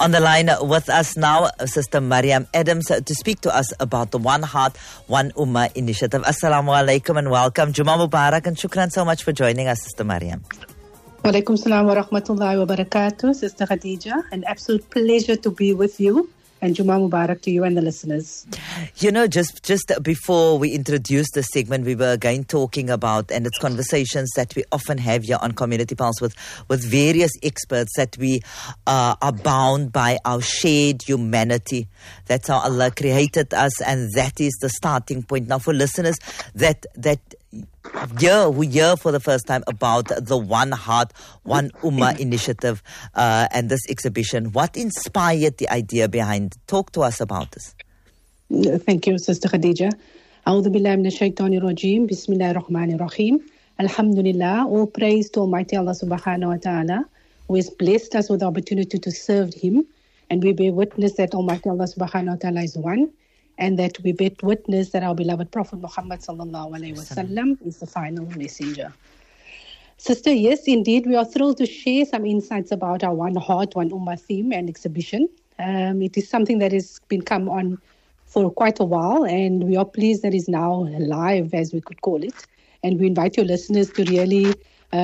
On the line with us now, Sister Mariam Adams, to speak to us about the One Heart, One Ummah initiative. Assalamu alaikum and welcome. Jummah Mubarak, and shukran so much for joining us, Sister Mariam. Wa alaikum salam wa rahmatullahi wa barakatuh, Sister Khadija. An absolute pleasure to be with you. And Jummah Mubarak to you and the listeners. You know, just before we introduced this segment, we were again talking about, and it's conversations that we often have here on Community Pulse with various experts, that we are bound by our shared humanity. That's how Allah created us, and that is the starting point. Now, for listeners who hear for the first time about the One Heart, One Ummah initiative and this exhibition, what inspired the idea behind it? Talk to us about this. Thank you, Sister Khadija. A'udhu billahi minash shaitanir rajim. Bismillahir rahmanir rahim. Alhamdulillah. All praise to Almighty Allah subhanahu wa ta'ala, who has blessed us with the opportunity to serve Him. And we bear witness that Almighty Allah subhanahu wa ta'ala is one. And that we bear witness that our beloved Prophet Muhammad sallallahu alaihi wasallam is the final messenger. Sister, yes, indeed, we are thrilled to share some insights about our One Heart, One Ummah theme and exhibition. It is something that has been come on for quite a while, and we are pleased that it's now live, as we could call it. And we invite your listeners to really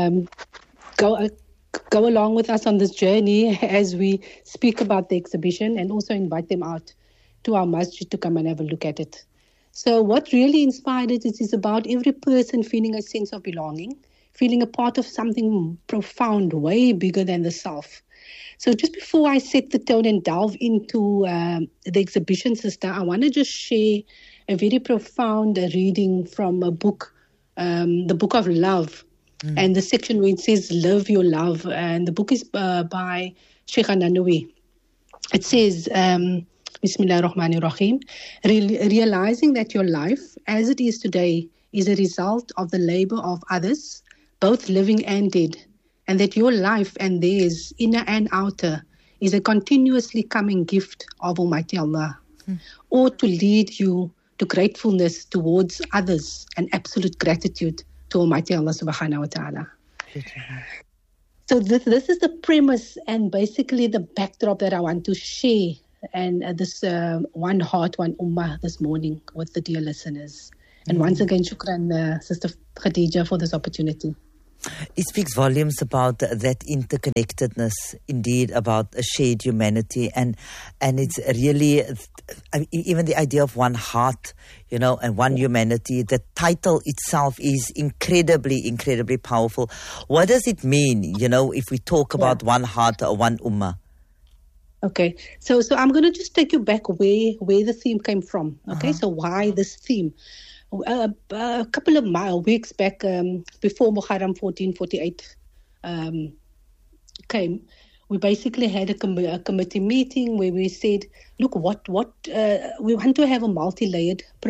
go along with us on this journey as we speak about the exhibition, and also invite them out to our masjid to come and have a look at it. So what really inspired it is about every person feeling a sense of belonging, feeling a part of something profound, way bigger than the self. So just before I set the tone and delve into the exhibition, Sister, I want to just share a very profound reading from a book, the Book of Love, and the section where it says, Live Your Love. And the book is by Sheikh An-Nanawi. It says, Bismillah ar-Rahman ar-Rahim, realizing that your life as it is today is a result of the labor of others, both living and dead, and that your life and theirs, inner and outer, is a continuously coming gift of Almighty Allah, or to lead you to gratefulness towards others and absolute gratitude to Almighty Allah subhanahu wa ta'ala. So this is the premise and basically the backdrop that I want to share and this One Heart, One Ummah this morning with the dear listeners. And once again, shukran, Sister Khadija, for this opportunity. It speaks volumes about that interconnectedness, indeed, about a shared humanity. And it's really, even the idea of one heart, you know, and one humanity, the title itself is incredibly, incredibly powerful. What does it mean, you know, if we talk about one heart or one ummah? Okay, so I'm going to just take you back where the theme came from. Okay, so why this theme? A couple of weeks back, before Muharram 1448 came, we basically had a committee meeting where we said, look, we want to have a multi-layered